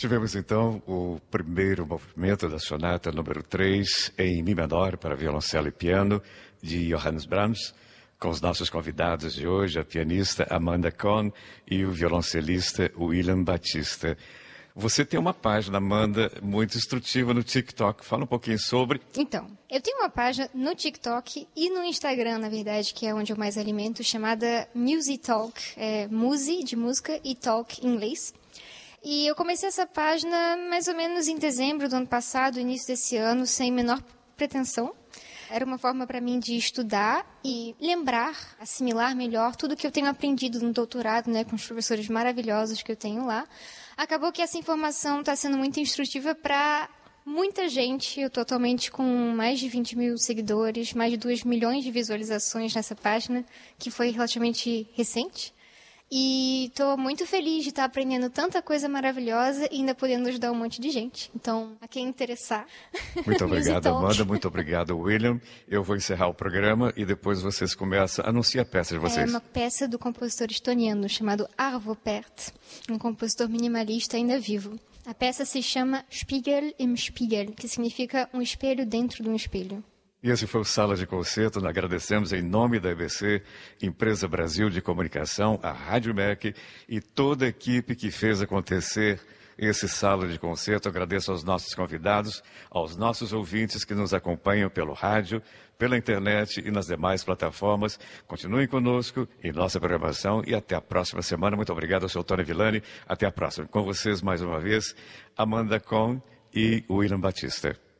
Tivemos então o primeiro movimento da sonata número 3 em Mi menor para violoncelo e piano de Johannes Brahms, com os nossos convidados de hoje, a pianista Amanda Cohn e o violoncelista William Batista. Você tem uma página, Amanda, muito instrutiva no TikTok. Fala um pouquinho sobre. Então, eu tenho uma página no TikTok e no Instagram, na verdade, que é onde eu mais alimento, chamada Music Talk. É Musi, de música, e Talk, em inglês. E eu comecei essa página mais ou menos em dezembro do ano passado, início desse ano, sem menor pretensão. Era uma forma para mim de estudar e lembrar, assimilar melhor tudo que eu tenho aprendido no doutorado, né, com os professores maravilhosos que eu tenho lá. Acabou que essa informação está sendo muito instrutiva para muita gente. Eu estou atualmente com mais de 20 mil seguidores, mais de 2 milhões de visualizações nessa página, que foi relativamente recente. E estou muito feliz de estar aprendendo tanta coisa maravilhosa e ainda podendo ajudar um monte de gente. Então, a quem interessar. Muito obrigado, Amanda. Muito obrigado, William. Eu vou encerrar o programa e depois vocês começam. Anuncie a peça de vocês. É uma peça do compositor estoniano chamado Arvo Pärt, um compositor minimalista ainda vivo. A peça se chama Spiegel im Spiegel, que significa um espelho dentro de um espelho. E esse foi o Sala de Concerto. Nós agradecemos em nome da EBC, Empresa Brasil de Comunicação, a Rádio MEC e toda a equipe que fez acontecer esse Sala de Concerto. Agradeço aos nossos convidados, aos nossos ouvintes que nos acompanham pelo rádio, pela internet e nas demais plataformas. Continuem conosco em nossa programação e até a próxima semana. Muito obrigado, eu sou Tony Villani. Até a próxima. Com vocês, mais uma vez, Amanda Cohn e William Batista.